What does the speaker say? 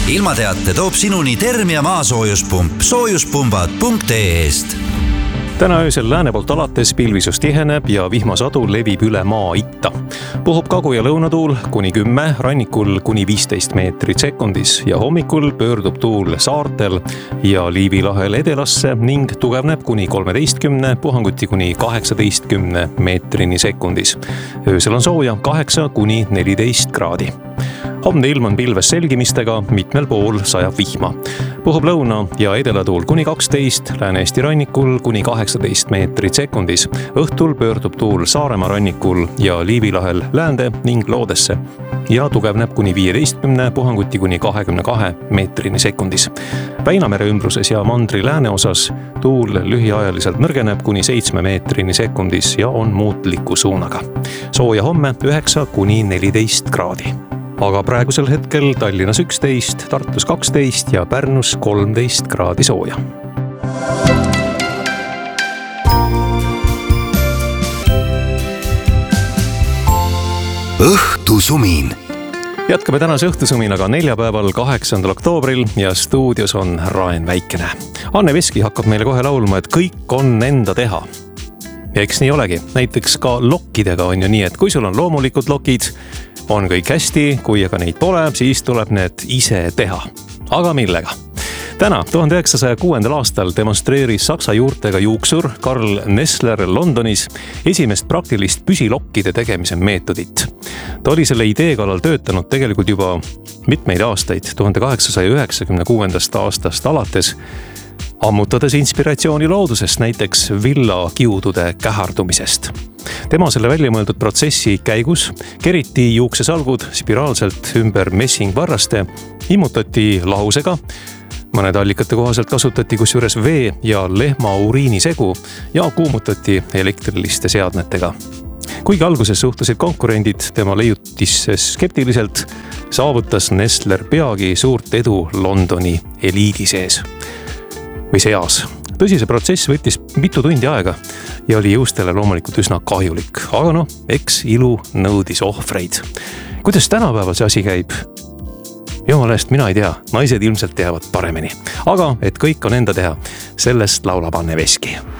ilmateate toob sinuni Termia maasoojuspump soojuspumbad.ee-st. Täna öösel lääne poolt alates pilvisus tiheneb ja vihmasadu levib üle maa itta. Puhub kagu- ja lõunatuul kuni 10, rannikul kuni 15 meetrit sekundis ja hommikul pöördub tuul saartel ja Liivi lahel edelasse ning tugevneb kuni 13, puhanguti kuni 18 meetrini sekundis. Öösel on sooja 8 kuni 14 kraadi. Homne ilm on pilves selgimistega, mitmel pool sajab vihma. Puhub lõuna- ja edelatuul kuni 12, Lääne-Eesti rannikul kuni 18 meetrit sekundis. Õhtul pöördub tuul Saaremaa rannikul ja Liivi lahel läände ning loodesse ja tugevneb kuni 15, puhanguti kuni 22 meetrini sekundis. Väinamere ümbruses ja mandri lääneosas tuul lühiajaliselt nõrgeneb kuni 7 meetrini sekundis ja on muutliku suunaga. Sooja homme 9 kuni 14 kraadi. Aga praegusel hetkel Tallinnas 11, Tartus 12 ja Pärnus 13 kraadi sooja. Õhtusumin. Jätkame tänase õhtusuminaga neljapäeval 8. oktoobril ja stuudios on Raen Väikene. Anne Veski hakkab meile kohe laulma, et kõik on enda teha. Ja eks nii olegi. Näiteks ka lokkidega on ju nii, et kui sul on loomulikud lokid, on kõik hästi, kui aga neid pole, siis tuleb need ise teha. Aga millega? Täna 1906. aastal demonstreeris saksa juurtega juuksur Karl Nessler Londonis esimest praktilist püsilokkide tegemise meetodit. Ta oli selle idee kallal töötanud tegelikult juba mitmeid aastaid, 1896. aastast alates, ammutades inspiratsiooni loodusest, näiteks villakiudude kähardumisest. Tema selle väljamõeldud protsessi käigus keriti juuksesalgud spiraalselt ümber messingvarraste, immutati lahusega, mõned allikate kohaselt kasutati kusjuures vee ja lehma uriinisegu ja kuumutati elektriliste seadmetega. Kuigi alguses suhtusid konkurendid tema leiutisse skeptiliselt, saavutas Nessler peagi suurt edu Londoni eliidi seas. Tõsi, see protsess võttis mitu tundi aega ja oli juustele loomulikult üsna kahjulik. Aga eks ilu nõudis ohvreid. Kuidas tänapäeval see asi käib? Jumala eest, mina ei tea. Naised ilmselt teavad paremini. Aga et kõik on enda teha, sellest laulab Anne Veski.